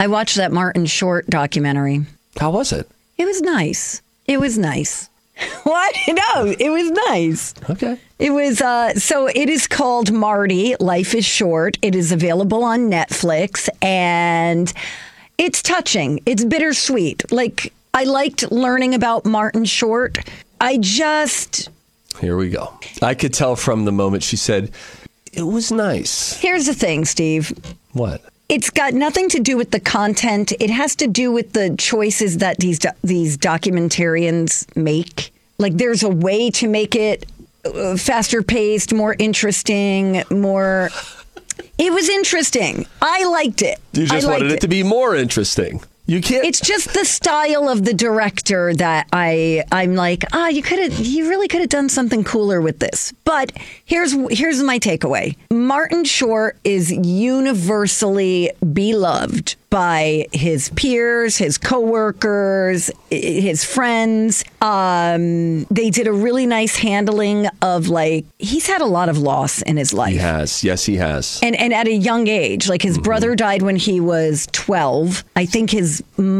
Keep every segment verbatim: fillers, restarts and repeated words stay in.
I watched that Martin Short documentary. How was it? It was nice. It was nice. What? No, it was nice. Okay. It was, uh, so it is called Marty, Life is Short. It is available on Netflix, and it's touching. It's bittersweet. Like, I liked learning about Martin Short. I just... Here we go. I could tell from the moment she said, it was nice. Here's the thing, Steve. What? It's got nothing to do with the content. It has to do with the choices that these do- these documentarians make. Like, there's a way to make it uh, faster paced, more interesting, more... It was interesting. I liked it. You just wanted it, it to be more interesting. You can't. It's just the style of the director that I I'm like, ah, oh, you could have, you really could have done something cooler with this. But here's here's my takeaway. Martin Short is universally beloved by his peers, his coworkers, his friends. Um, they did a really nice handling of, like, he's had a lot of loss in his life. He has. Yes, he has. And and at a young age, like his mm-hmm. brother died when he was twelve. I think his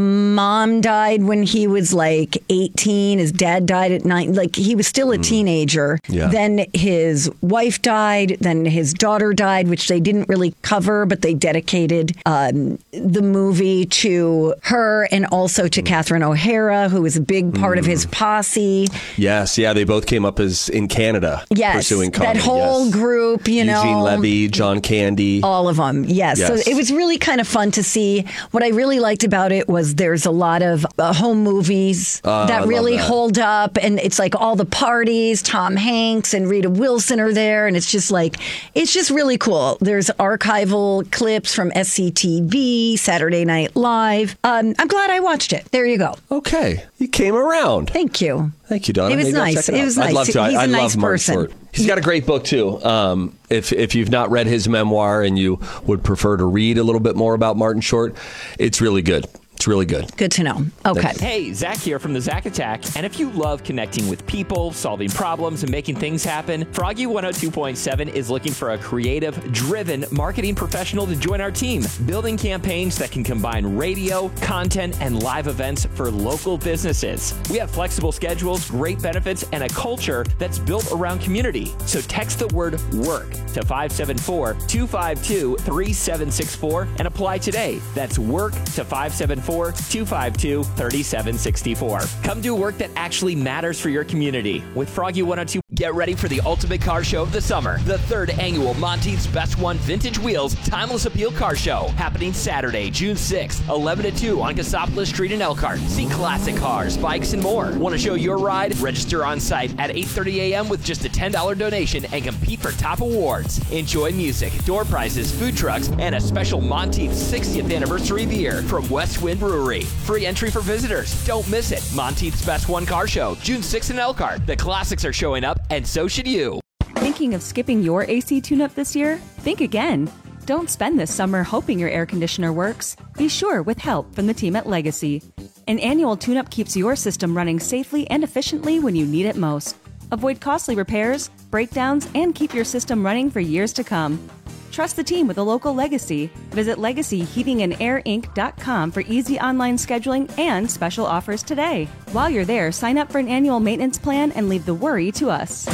mom died when he was like eighteen. His dad died at nine. Like, he was still a mm. teenager. Yeah. Then his wife died. Then his daughter died, which they didn't really cover, but they dedicated um, the movie to her and also to mm. Catherine O'Hara, who was a big part mm. of his posse. Yes, yeah, they both came up as in Canada. Yes, pursuing comedy. That whole yes. group, you Eugene know. Eugene Levy, John Candy. All of them, yes. yes. So it was really kind of fun to see. What I really liked about it was there's a lot of uh, home movies uh, that really that. hold up, and it's like all the parties, Tom Hanks and Rita Wilson are there, and it's just like, it's just really cool. There's archival clips from S C T V, Saturday Night Live. Um, I'm glad I watched it. There you go. Okay. You came around. Thank you. Thank you, Donna. It was Maybe nice. It, it was nice. I'd love to. He's I, a I nice love person. Martin Short. He's got a great book, too. Um, if if you've not read his memoir and you would prefer to read a little bit more about Martin Short, it's really good. It's really good. Good to know. Okay. Hey, Zach here from the Zach Attack. And if you love connecting with people, solving problems, and making things happen, Froggy one oh two point seven is looking for a creative, driven marketing professional to join our team, building campaigns that can combine radio, content, and live events for local businesses. We have flexible schedules, great benefits, and a culture that's built around community. So text the word WORK to five seven four, two five two, three seven six four and apply today. That's WORK to five seven four, two five two, three seven six four. Come do work that actually matters for your community with Froggy one oh two. Get ready for the ultimate car show of the summer, the third annual Monteith's Best One Vintage Wheels Timeless Appeal Car Show, happening Saturday, June sixth, eleven to two on Cassopolis Street in Elkhart. See classic cars, bikes, and more. Want to show your ride? Register on site at eight thirty a.m. with just a ten dollars donation and compete for top awards. Enjoy music, door prizes, food trucks, and a special Monteith's sixtieth anniversary beer from West Wind Brewery. Free entry for visitors. Don't miss it. Monteith's Best One Car Show, June sixth in Elkhart. The classics are showing up, and so should you. Thinking of skipping your A C tune-up this year? Think again. Don't spend this summer hoping your air conditioner works. Be sure with help from the team at Legacy. An annual tune-up keeps your system running safely and efficiently when you need it most. Avoid costly repairs, breakdowns, and keep your system running for years to come. Trust the team with a local Legacy. Visit legacy heating and air inc dot com for easy online scheduling and special offers today. While you're there, sign up for an annual maintenance plan and leave the worry to us.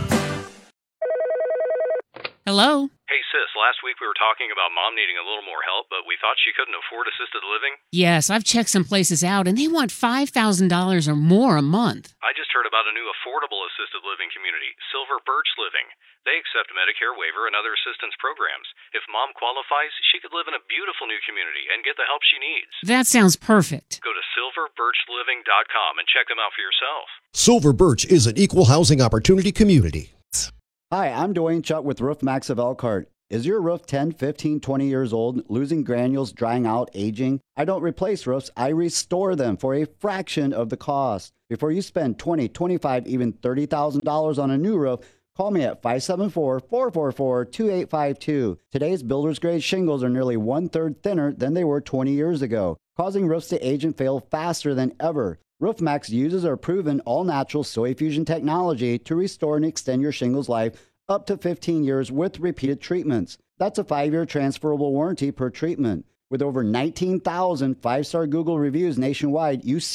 Hello? Hey, sis, last week we were talking about Mom needing a little more help, but we thought she couldn't afford assisted living. Yes, I've checked some places out, and they want five thousand dollars or more a month. I just heard about a new affordable assisted living community, Silver Birch Living. They accept Medicare waiver and other assistance programs. If Mom qualifies, she could live in a beautiful new community and get the help she needs. That sounds perfect. Go to silver birch living dot com and check them out for yourself. Silver Birch is an equal housing opportunity community. Hi, I'm Dwayne Chuck with Roof Max of Elkhart. Is your roof ten, fifteen, twenty years old, losing granules, drying out, aging? I don't replace roofs, I restore them for a fraction of the cost. Before you spend twenty thousand dollars, twenty-five thousand dollars, even thirty thousand dollars on a new roof, call me at five seven four, four four four, two eight five two. Today's builder's grade shingles are nearly one-third thinner than they were twenty years ago, causing roofs to age and fail faster than ever. RoofMax uses our proven all-natural soil fusion technology to restore and extend your shingles life up to fifteen years with repeated treatments. That's a five-year transferable warranty per treatment. With over nineteen thousand five-star Google reviews nationwide, you